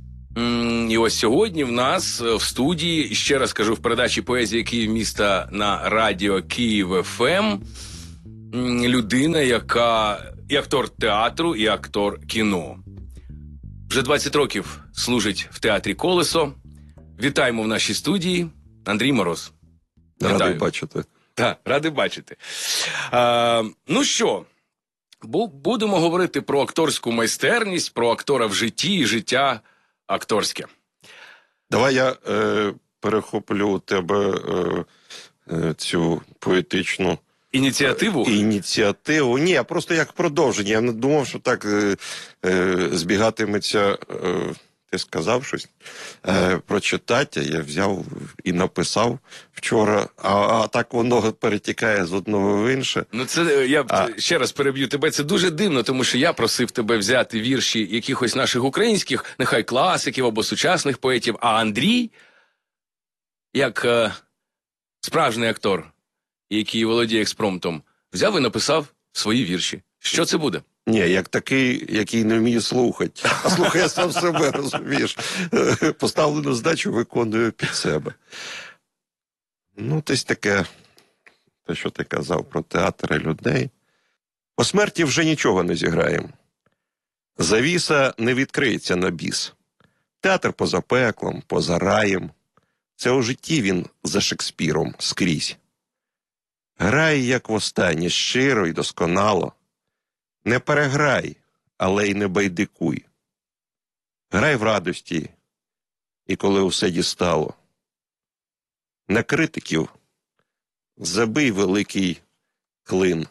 І ось сьогодні в нас в студії, і ще раз кажу, в передачі «Поезія Київміста» на радіо Київ ФМ людина, яка і актор театру, і актор кіно. Вже 20 років служить в театрі «Колесо». Вітаємо в нашій студії Андрій Мороз. Радий бачити. Так, радий бачити. Ну що, будемо говорити про акторську майстерність, про актора в житті і життя акторське. Давай я перехоплю у тебе цю поетичну ініціативу. Ні, просто як продовження. Я не думав, що так збігатиметься. Ти сказав щось прочитати, я взяв і написав вчора, а так воно перетікає з одного в інше. Ну це, я ще раз переб'ю тебе, це дуже дивно, тому що я просив тебе взяти вірші якихось наших українських, нехай класиків або сучасних поетів, а Андрій, як справжній актор, який володіє експромтом, взяв і написав свої вірші. Що це буде? Ні, як такий, який не вміє слухати, а слухає сам себе, розумієш. Поставлену задачу виконую під себе. Ну, десь таке, те, що ти казав про театр і людей. По смерті вже нічого не зіграємо. Завіса не відкриється на біс. Театр поза пеклом, поза раєм. Це у житті він за Шекспіром скрізь. Грай, як востаннє, щиро і досконало. Не переграй, але й не байдикуй. Грай в радості, і коли усе дістало. На критиків забий великий клин.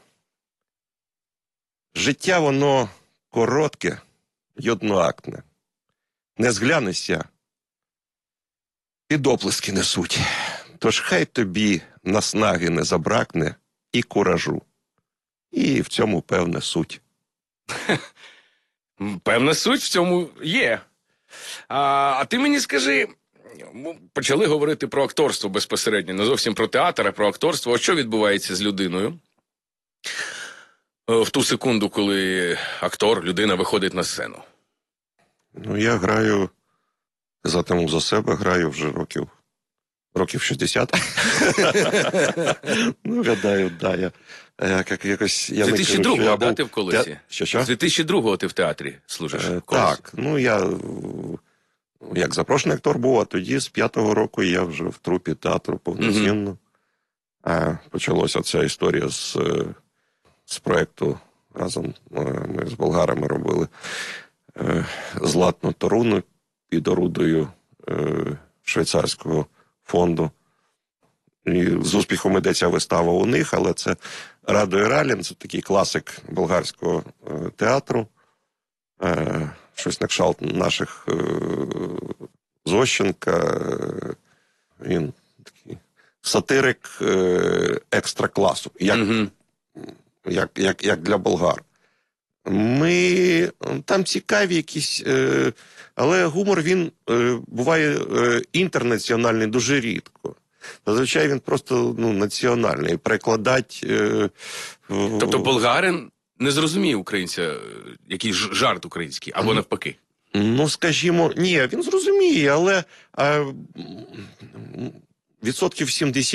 Життя воно коротке й одноактне. Не зглянешся, під оплески несуть. Тож хай тобі наснаги не забракне і куражу. І в цьому певна суть. Певна суть в цьому є. А ти мені скажи, почали говорити про акторство безпосередньо, не зовсім про театр, а про акторство. А що відбувається з людиною в ту секунду, коли актор, людина виходить на сцену? Ну, я граю, казатиму за себе, граю вже років 60. Ну, гадаю, да, я якось... З 2002-го, да, ти в «Колесі»? Що? З 2002-го ти в театрі служиш? Так, ну я як запрошений актор був, а тоді з 5-го року я вже в трупі театру повноцінно. Почалася ця історія з проєкту разом, ми з болгарами робили «Златну Торуну» під орудою швейцарського фонду. І з успіхом іде ця вистава у них, але це Радо Іралін, це такий класик болгарського театру. Щось на кшталт наших Зощенка. Він такий сатирик екстра класу, як для болгар. Там цікаві якісь, але гумор він буває інтернаціональний дуже рідко. Зазвичай він просто національний. Перекладать... Тобто болгарин не зрозуміє українця, якийсь жарт український, або навпаки? Ну, скажімо, ні, він зрозуміє, але відсотків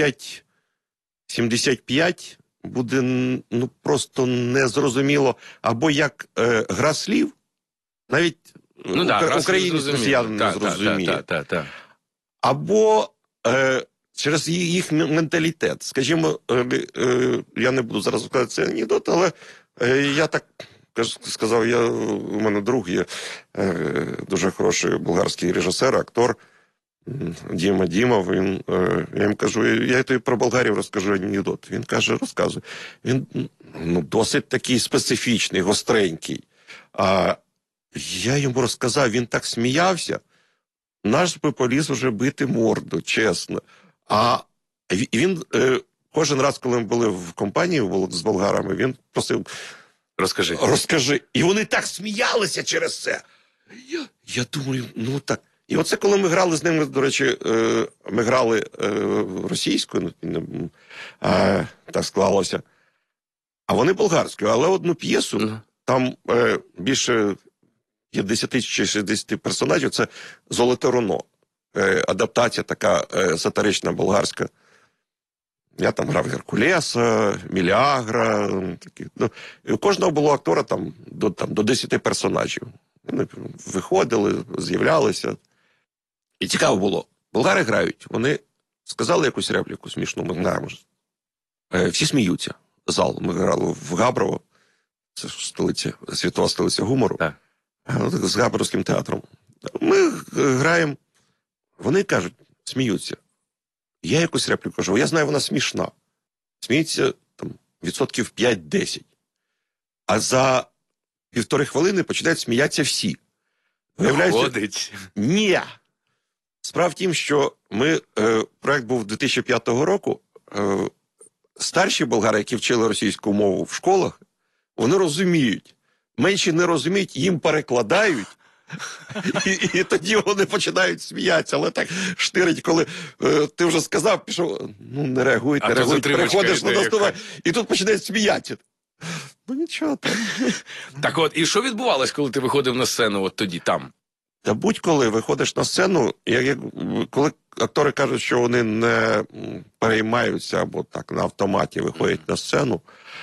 70-75 буде просто незрозуміло. Або як гра слів, навіть українець росіянин не зрозуміє. Або через їх менталітет. Скажімо, я не буду зараз розказати цей анекдот, але я так сказав, у мене друг є дуже хороший болгарський режисер, актор Діма Дімов. Я їм кажу, я тобі про болгарів розкажу анекдот. Він каже, розказуй. Він досить такий специфічний, гостренький. А я йому розказав, він так сміявся, наш би поліз вже бити морду, чесно. А І він кожен раз, коли ми були в компанії з болгарами, він просив: розкажи. І вони так сміялися через це. Я думаю, ну так. І оце коли ми грали з ними, до речі, ми грали російською, так склалося, а вони болгарською. Але одну п'єсу, там більше 50 чи 60 персонажів, це «Золоте руно». Адаптація така сатирична болгарська. Я там грав Геркулеса, Міліагра. Такі. Ну, і у кожного було актора там до 10 персонажів. Вони виходили, з'являлися. І цікаво було. Болгари грають, вони сказали якусь репліку смішну, ми знаємо. Всі сміються. Зал. Ми грали в Габрово, це столиця, світова столиця гумору, з Габровським театром. Ми граємо, вони кажуть, сміються. Я якусь репліку кажу, я знаю, вона смішна. Сміються там, 5-10%. А за 1,5 хвилини починають сміятися всі. Виходить. Ні. Справа в тім, що проект був 2005 року, старші болгари, які вчили російську мову в школах, вони розуміють. Менші не розуміють, їм перекладають, і тоді вони починають сміятися. Але так штирить, коли ти вже сказав, пішов, ну не реагують, переходиш на наступне, і тут починають сміятися. Ну нічого там. Так от, і що відбувалось, коли ти виходив на сцену от тоді, там? Та будь-коли виходиш на сцену, коли актори кажуть, що вони не переймаються або так на автоматі виходять на сцену,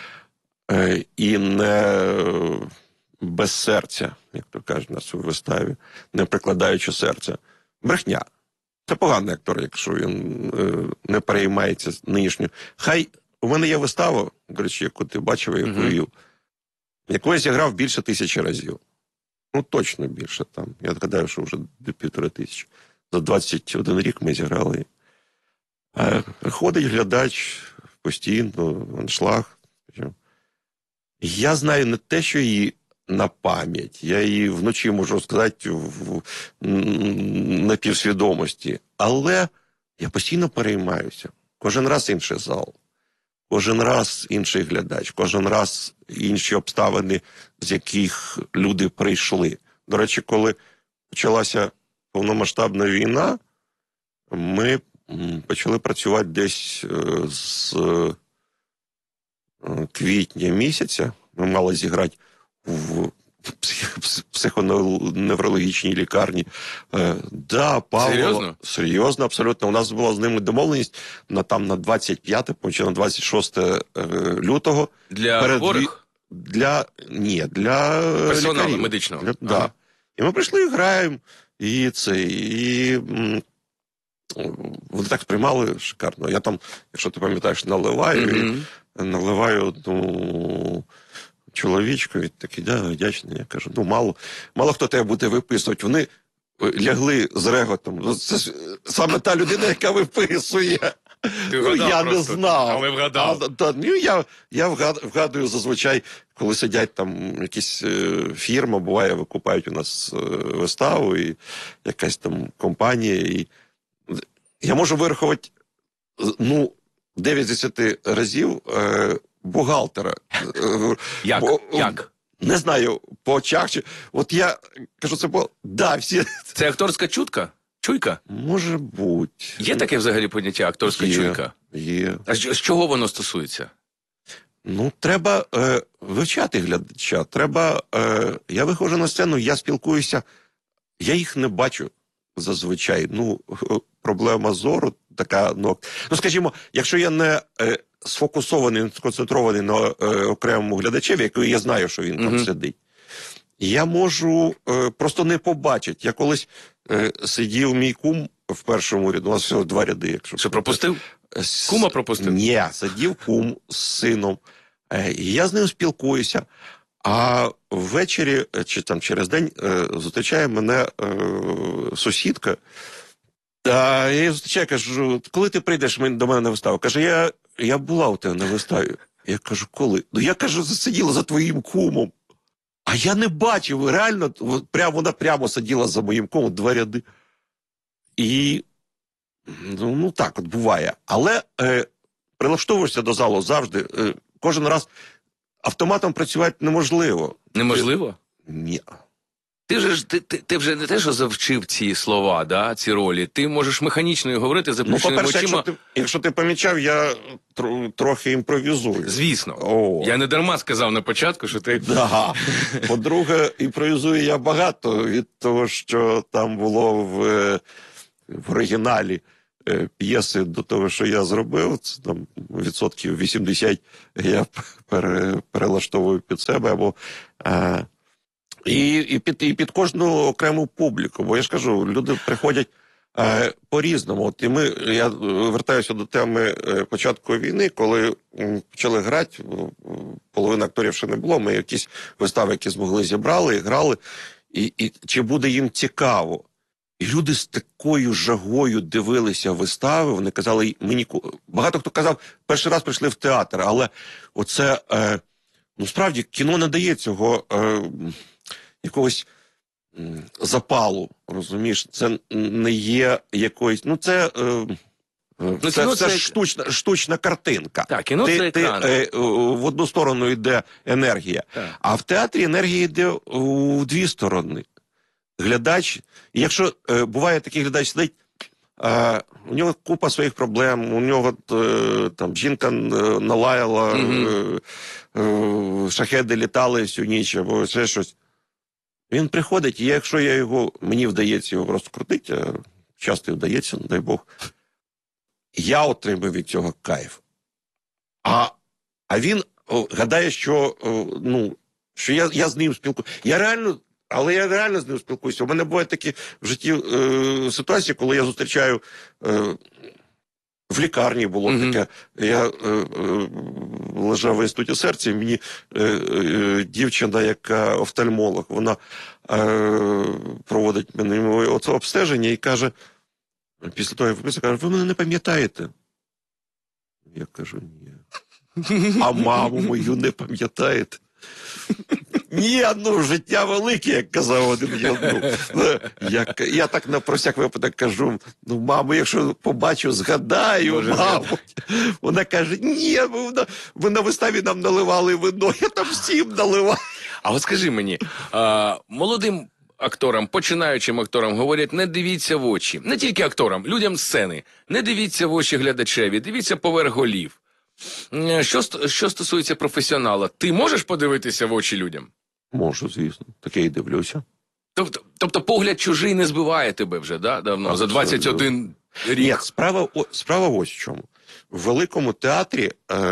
і не без серця, як то кажуть на цій виставі, не прикладаючи серця. Брехня. Це поганий актор, якщо він не переймається нинішньою. Хай, у мене є вистава, до речі, яку ти бачив, яку вів, яку я зіграв більше 1000 разів. Ну, точно більше там. Я гадаю, що вже 1500. За 21 рік ми зіграли. Ходить глядач постійно, аншлаг. Я знаю не те, що її на пам'ять. Я її вночі можу сказати в напівсвідомості. Але я постійно переймаюся. Кожен раз інший зал. Кожен раз інший глядач. Кожен раз інші обставини, з яких люди прийшли. До речі, коли почалася повномасштабна війна, ми почали працювати десь з квітня місяця. Ми мали зіграти в психоневрологічній лікарні. Да, Павло, серйозно? Серйозно, абсолютно. У нас була з ними домовленість на 25 чи на 26 лютого. Для хворих? Для персоналу лікарів. Медичного. Да. І ми прийшли і граємо. І вони так сприймали шикарно. Я там, якщо ти пам'ятаєш, наливаю одну чоловічку, він такий, да, вдячний. Я кажу, ну мало хто тебе буде виписувати. Вони лягли з реготом. Це саме та людина, яка виписує. Ти вгадав я просто. Не знав. Але вгадав. Я вгадую зазвичай, коли сидять там якісь фірма, буває, викупають у нас виставу, і якась там компанія. І я можу вирахувати, 9 з 10 разів бухгалтера. Як? Не знаю, по очах. От я кажу, це було... Да, всі... Це акторська чутка? Чуйка? Може бути. Є таке взагалі поняття акторська чуйка? Є. А з чого воно стосується? Ну, треба вивчати глядача. Треба... я виходжу на сцену, я спілкуюся, я їх не бачу зазвичай. Проблема зору така, скажімо, якщо я не сфокусований, сконцентрований на окремому глядачеві, який я знаю, що він там сидить, я можу просто не побачити. Я колись сидів мій кум в першому ряду, у нас всього 2 ряди. Якщо що, пропустив? Кума пропустив? Ні, сидів кум з сином, і я з ним спілкуюся. А ввечері, чи там через день, зустрічає мене сусідка. Я її зустрічаю, кажу, коли ти прийдеш до мене на виставу? Каже, я була у тебе на виставі. Я кажу, коли? Я кажу, сиділа за твоїм кумом. А я не бачив, реально, вона прямо сиділа за моїм кумом, 2 ряди. І Ну так, от буває. Але прилаштовуєшся до залу завжди. Кожен раз автоматом працювати неможливо. Неможливо? Ні. Ти вже не те, що завчив ці слова, да, ці ролі. Ти можеш механічно говорити, Ну, заплющеними по-перше, очима. якщо ти помічав, я трохи імпровізую. Звісно. Я не дарма сказав на початку, що ти... Да. По-друге, імпровізую я багато від того, що там було в оригіналі п'єси до того, що я зробив. Це там 80% я перелаштовую під себе. Або, і під кожну окрему публіку. Бо я ж кажу, люди приходять по-різному. От я вертаюся до теми початку війни, коли почали грати, половина акторів ще не було, ми якісь вистави, які змогли, зібрали і грали, і чи буде їм цікаво. І люди з такою жагою дивилися вистави, вони казали, багато хто казав, перший раз прийшли в театр, але оце, ну справді, кіно не дає цього якогось запалу, розумієш, це не є якоюсь, це штучна картинка. Так, кіно це екран. В одну сторону йде енергія, а в театрі енергія йде у дві сторони. Глядач, і якщо буває такий глядач сидить, у нього купа своїх проблем, у нього там жінка налаяла, шахеди літали всю ніч, або ще щось. Він приходить, і якщо мені вдається його просто крутити, а часто і вдається, дай Бог, я отримую від цього кайф. А він гадає, що я з ним спілкуюся. Але я реально з ним спілкуюся. У мене бувають такі в житті ситуації, коли я зустрічаю, в лікарні було таке, я лежав в інституті серця, і мені дівчина, яка офтальмолог, вона проводить мене оце обстеження і каже, після того, як каже, ви мене не пам'ятаєте? Я кажу, ні. А маму мою не пам'ятаєте? Ні, життя велике, як казав один. Я так на про всяк випадок кажу, маму, якщо побачу, згадаю, мабуть. Вона каже, ні, ви на виставі нам наливали вино, я там всім наливаю. А от скажи мені, молодим акторам, починаючим акторам говорять, не дивіться в очі. Не тільки акторам, людям сцени. Не дивіться в очі глядачеві, дивіться поверх голів. Що стосується професіонала, ти можеш подивитися в очі людям? Можу, звісно. Таке і дивлюся. Тобто погляд чужий не збиває тебе вже, да, давно? За 21 рік? Ні, справа ось в чому. В великому театрі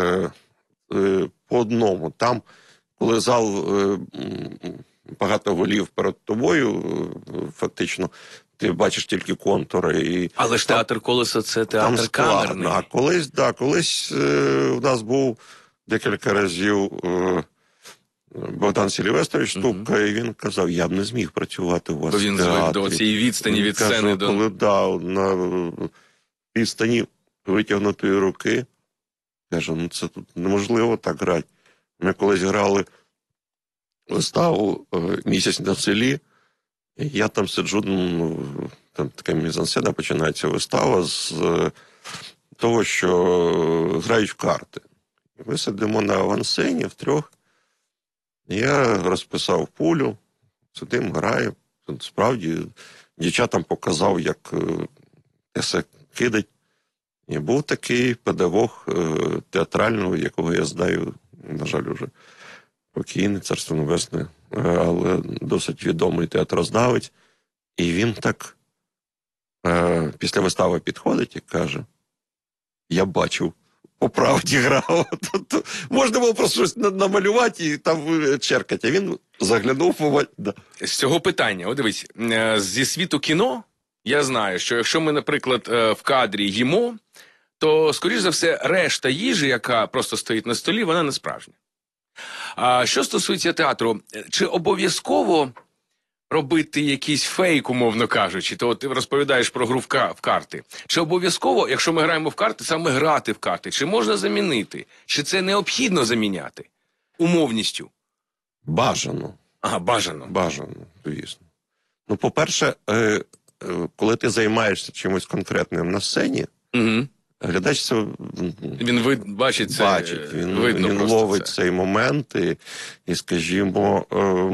по одному, там, коли зал багато голів перед тобою, фактично, ти бачиш тільки контури. Але ж театр «Колесо» – це театр камерний. А колись у нас був декілька разів Богдан Селівестрович Ступка, і він казав, я б не зміг працювати у вас в театрі. Бо він звик до цієї відстані від сцени. Коли, на відстані витягнутої руки, каже, це тут неможливо так грати. Ми колись грали виставу «Місяць на селі», і я там сиджу, там така мізансцена, починається вистава з того, що грають в карти. Ми сидимо на авансцені втрьох. Я розписав пулю, сидимо, граю. Справді, дівчатам показав, як все кидать. І був такий педагог театрального, якого я знаю, на жаль, уже покійний, царство небесне, але досить відомий театрознавець. І він так після вистави підходить і каже, я бачив, по правді грав. Можна було просто щось намалювати і там черкати. А він заглянув. З цього питання, от дивись, зі світу кіно я знаю, що якщо ми, наприклад, в кадрі їмо, то, скоріш за все, решта їжі, яка просто стоїть на столі, вона не справжня. А що стосується театру, чи обов'язково робити якийсь фейк, умовно кажучи, то ти розповідаєш про гру в карти. Чи обов'язково, якщо ми граємо в карти, саме грати в карти? Чи можна замінити? Чи це необхідно заміняти? Умовністю? Бажано. Ага, бажано. Бажано, звісно. По-перше, коли ти займаєшся чимось конкретним на сцені, глядач це він бачить це, він ловить цей момент і скажімо,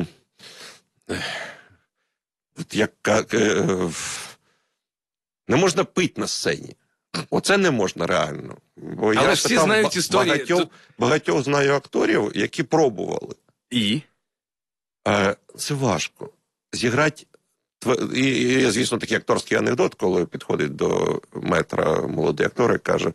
не можна пити на сцені. Оце не можна реально. Бо але я всі знають історії. Багатьох знаю акторів, які пробували. І? Це важко. Зіграти. І, звісно, такий акторський анекдот, коли підходить до метра молодий актор і каже,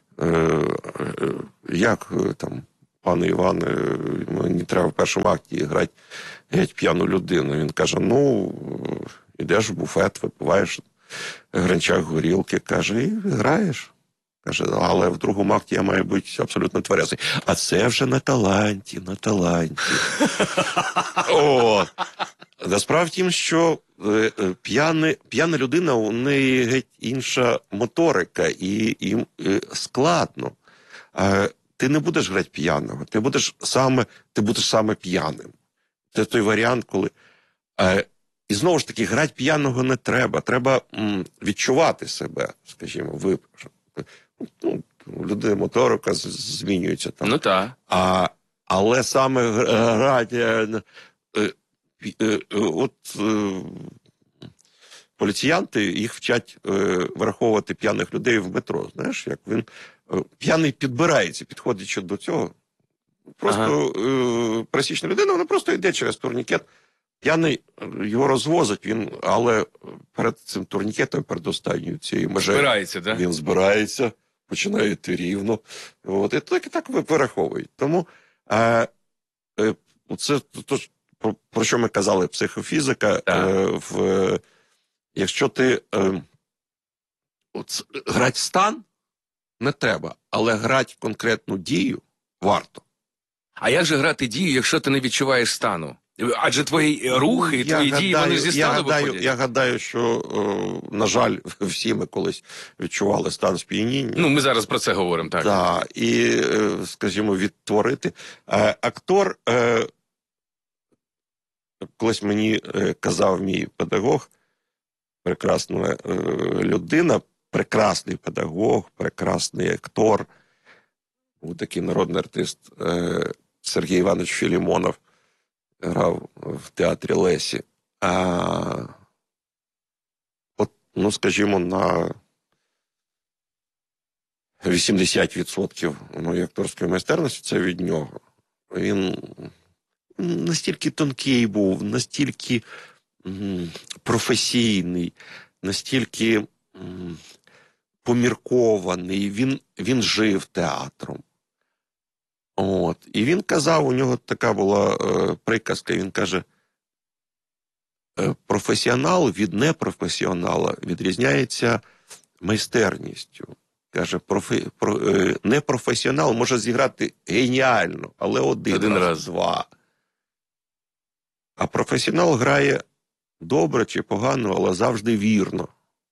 як там, пане Іване, мені треба в першому акті грати геть п'яну людину. Він каже, йдеш в буфет, випиваєш гранчак горілки, каже, і граєш. Каже, але в другому акті я маю бути абсолютно тверезий. А це вже на таланті. От. Насправді тім, що п'яна людина, у неї геть інша моторика, і їм складно. Ти не будеш грати п'яного, ти будеш саме п'яним. Це той варіант, коли... І знову ж таки, грати п'яного не треба. Треба відчувати себе, скажімо, випивши. У людини моторика змінюється там. Ну так. Але саме грати... поліціянти їх вчать враховувати п'яних людей в метро. Знаєш, як він п'яний підбирається, підходячи до цього. Просто пересічна людина, вона просто йде через турнікет. П'яний його розвозить, але перед цим турнікетом, перед останньою цією межею, збирається, да? Він збирається, починає йти рівно. І так вираховують. Тому це про що ми казали, психофізика. Якщо ти грати стан не треба, але грати конкретну дію варто. А як же грати дію, якщо ти не відчуваєш стану? Адже твої рухи і твої дії, вони зі стану виходять. Я гадаю, що, на жаль, всі ми колись відчували стан сп'яніння. Ми зараз про це говоримо, так. Так, і, скажімо, відтворити. Актор, колись мені казав мій педагог, прекрасна людина, прекрасний педагог, прекрасний актор, був такий народний артист Сергій Іванович Філімонов, грав в театрі Лесі. Скажімо, на 80% моєї акторської майстерності це від нього. Він настільки тонкий був, настільки професійний, настільки поміркований, він жив театром. І він казав, у нього така була приказка, він каже, професіонал від непрофесіонала відрізняється майстерністю. Каже, непрофесіонал може зіграти геніально, але один раз, два. А професіонал грає добре чи погано, але завжди вірно.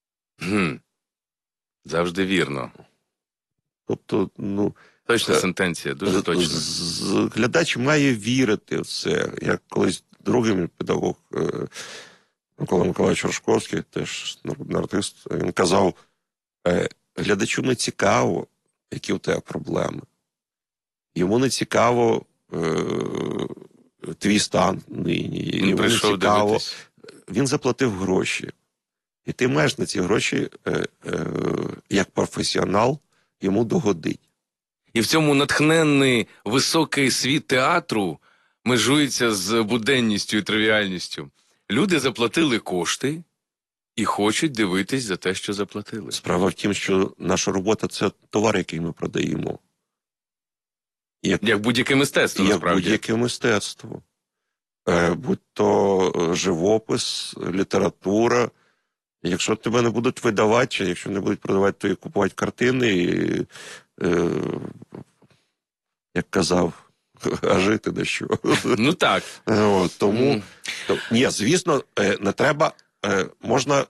Завжди вірно. Тобто, точна сентенція, дуже точна. Глядач має вірити в це. Як колись другий мій педагог Микола Миколаївич Рожковський, теж народний артист, він казав, глядачу не цікаво, які у тебе проблеми. Йому не цікаво твій стан нині. Йому не цікаво. Дивитись. Він заплатив гроші. І ти маєш на ці гроші, як професіонал, йому догодить. І в цьому натхненний високий світ театру межується з буденністю і тривіальністю. Люди заплатили кошти і хочуть дивитись за те, що заплатили. Справа в тім, що наша робота – це товар, який ми продаємо. Як будь-яке мистецтво, насправді. Як будь-яке мистецтво. Будь-то живопис, література. Якщо тебе не будуть видавати, чи якщо не будуть продавати, то і купувати картини, і, як казав, а жити де що. Ну так. Тому, ні, звісно, не треба, можна,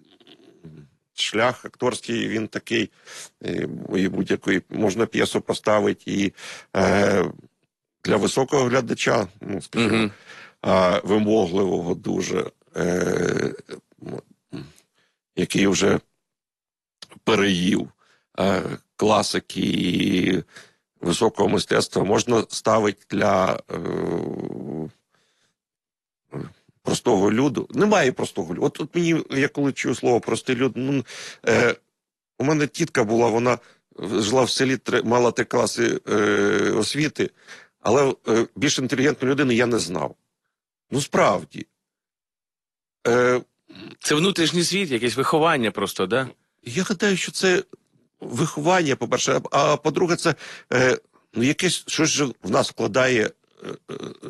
шлях акторський, він такий, і будь-який, можна п'єсу поставити і для високого глядача, скажімо, вимогливого дуже, який вже переїв класики і високого мистецтва, можна ставити для простого люду. Немає простого люду. От мені, я коли чую слово «простий люд», у мене тітка була, вона жила в селі, мала 3 класи освіти, але більш інтелігентної людини я не знав. Ну, справді. Це внутрішній світ, якесь виховання просто, да? Я гадаю, що це виховання, по-перше, а по-друге, це якесь, щось же в нас вкладає